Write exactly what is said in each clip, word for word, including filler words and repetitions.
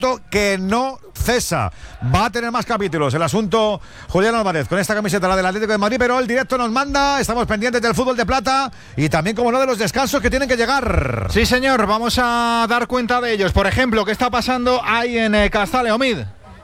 que no cesa. Va a tener más capítulos el asunto Julián Álvarez con esta camiseta, la del Atlético de Madrid, pero el directo nos manda, estamos pendientes del fútbol de plata y también, como no, de los descansos que tienen que llegar. Sí, señor, vamos a dar cuenta de ellos. Por ejemplo, ¿qué está pasando ahí en eh, Castalla, Omid?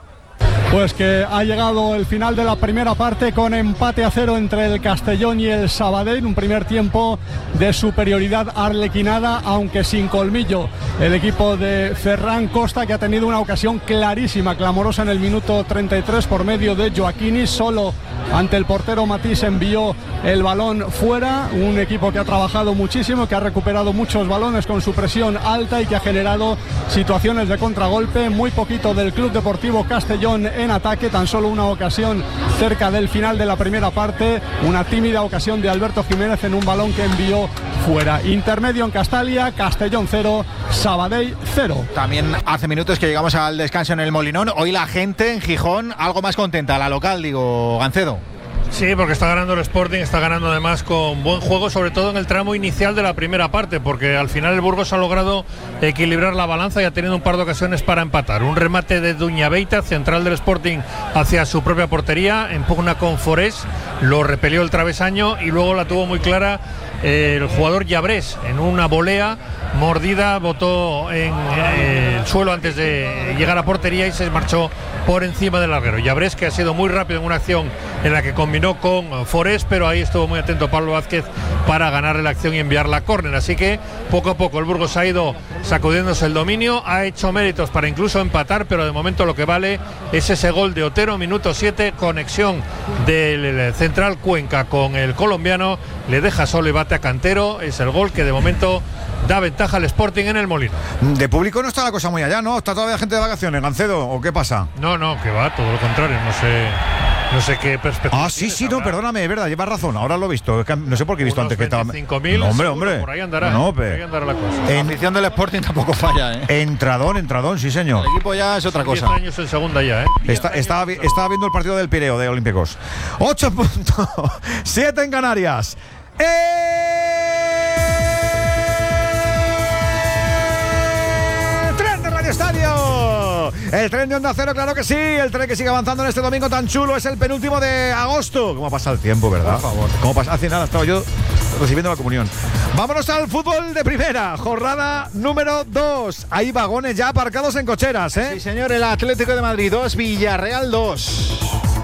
Pues que ha llegado el final de la primera parte con empate a cero entre el Castellón y el Sabadell, un primer tiempo de superioridad arlequinada, aunque sin colmillo. El equipo de Ferran Costa, que ha tenido una ocasión clarísima, clamorosa en el minuto treinta y tres por medio de Joaquini, solo ante el portero Matís envió el balón fuera. Un equipo que ha trabajado muchísimo, que ha recuperado muchos balones con su presión alta y que ha generado situaciones de contragolpe. Muy poquito del Club Deportivo Castellón en ataque, tan solo una ocasión cerca del final de la primera parte, una tímida ocasión de Alberto Jiménez en un balón que envió fuera. Intermedio en Castalia, Castellón cero, Sabadell cero. También hace minutos que llegamos al descanso en el Molinón. Hoy la gente en Gijón algo más contenta, la local, digo, Gancedo. Sí, porque está ganando el Sporting, está ganando además con buen juego, sobre todo en el tramo inicial de la primera parte, porque al final el Burgos ha logrado equilibrar la balanza y ha tenido un par de ocasiones para empatar. Un remate de Duñabeita, central del Sporting, hacia su propia portería, en pugna con Forés, lo repelió el travesaño y luego la tuvo muy clara eh, el jugador Llabrés, en una volea mordida, botó en eh, el suelo antes de llegar a portería y se marchó por encima del larguero. Llabrés, que ha sido muy rápido en una acción en la que combinó con Forés, pero ahí estuvo muy atento Pablo Vázquez para ganarle la acción y enviarla a córner. Así que poco a poco el Burgos ha ido sacudiéndose el dominio, ha hecho méritos para incluso empatar, pero de momento lo que vale es ese gol de Otero, minuto siete, conexión del central Cuenca con el colombiano, le deja solo y bate a Cantero. Es el gol que de momento da ventaja al Sporting en el Molino. De público no está la cosa muy allá, ¿no? ¿Está todavía gente de vacaciones, Gancedo? ¿O qué pasa? No, no, que va, todo lo contrario, no sé. No sé qué perspectiva. Ah, sí, sí, no, perdóname, es verdad, llevas razón, ahora lo he visto. No sé por qué he visto antes que estaba. cinco mil, no, hombre, hombre. Por ahí andará. No, por ahí andará la cosa. En... La afición del Sporting tampoco falla, ¿eh? Entradón, entradón, sí, señor. El equipo ya es otra cosa. diez años en segunda ya, ¿eh? Está, estaba, estaba viendo el partido del Pireo de Olímpicos. ocho puntos, siete en Canarias. ¡Eh! ¡Tren de Radio Estadio! El tren de Onda Cero, claro que sí. El tren que sigue avanzando en este domingo tan chulo. Es el penúltimo de agosto. ¿Cómo pasa el tiempo, verdad? Por favor. ¿Cómo pasa? Hace nada estaba yo recibiendo la comunión. Vámonos al fútbol de primera. Jornada número dos. Hay vagones ya aparcados en cocheras, ¿eh? Sí, señor. El Atlético de Madrid dos, Villarreal dos.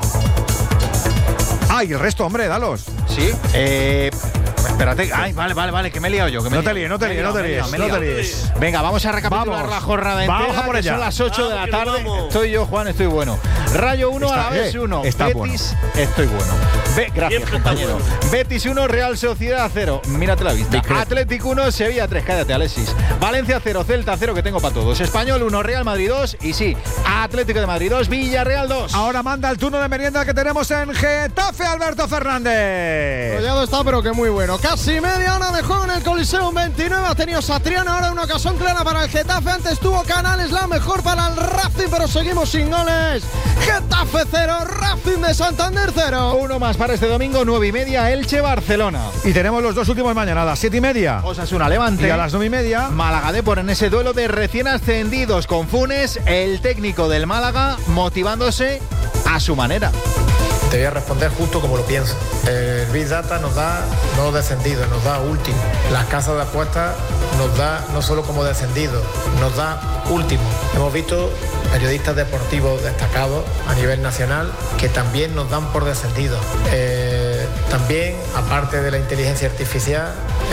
Ah, y el resto, hombre, dalos. Sí. Eh... Espérate, ay, vale, vale, vale, que me he liado yo. Que me no, te líes, no te líes, no te líes, no te líes. Venga, vamos a recapitular vamos. la jornada entera. Vamos a por ella. Son las ocho de la tarde. Estoy yo, Juan, estoy bueno. Rayo uno, Alavés uno. Está Betis, bueno. Estoy bueno. Be Gracias, compañero. Bueno. Betis uno, Real Sociedad cero. Mírate la vista. Atlético uno, Sevilla tres. Cállate, Alexis. Valencia cero, Celta cero, que tengo para todos. Español uno, Real Madrid dos. Y sí, Atlético de Madrid dos, Villarreal dos. Ahora manda el turno de merienda que tenemos en Getafe, Alberto Fernández. Rollado está, pero que muy bueno. Casi media hora de juego en el Coliseo veintinueve. Ha tenido Satriano, ahora una ocasión clara para el Getafe. Antes tuvo Canales, la mejor para el Racing, pero seguimos sin goles. Getafe cero, Racing de Santander cero. Uno más para este domingo, nueve y media, Elche Barcelona. Y tenemos los dos últimos mañana, a las siete y media. Osasuna Levante. Y a las nueve y media, Málaga Depor, en ese duelo de recién ascendidos con Funes, el técnico del Málaga motivándose a su manera. Te voy a responder justo como lo pienso. El Big Data nos da no descendido, nos da último. Las casas de apuestas nos da no solo como descendido, nos da último. Hemos visto periodistas deportivos destacados a nivel nacional que también nos dan por descendido. Eh, también, aparte de la inteligencia artificial,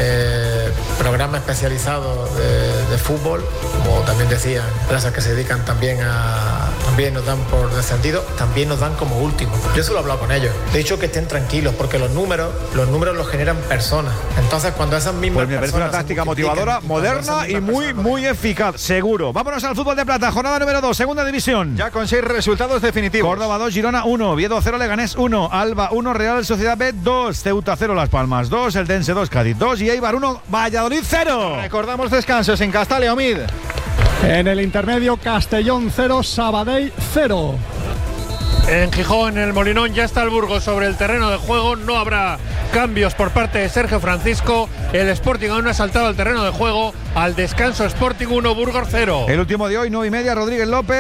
eh, programas especializados de, de fútbol, como también decían, empresas que se dedican también a... también nos dan por descendido, también nos dan como último. Yo solo he hablado con ellos. De hecho, que estén tranquilos, porque los números, los números los generan personas. Entonces, cuando esas mismas pues me parece una táctica motivadora, moderna y muy, personas... muy eficaz, seguro. Vámonos al fútbol de plata, jornada número dos, segunda división. Ya con seis resultados definitivos. Córdoba dos, Girona uno, Oviedo cero, Leganés uno, Alba uno, Real Sociedad B dos, Ceuta cero, Las Palmas dos, Eldense dos, Cádiz dos y Eibar uno, Valladolid cero. Recordamos descansos en Castalia, Omid. En el intermedio, Castellón cero, Sabadell cero. En Gijón, en el Molinón, ya está el Burgos sobre el terreno de juego. No habrá Cambios por parte de Sergio Francisco. El Sporting aún no ha saltado al terreno de juego. Al descanso, Sporting uno, Burgos cero. El último de hoy, nueve y media, Rodríguez López.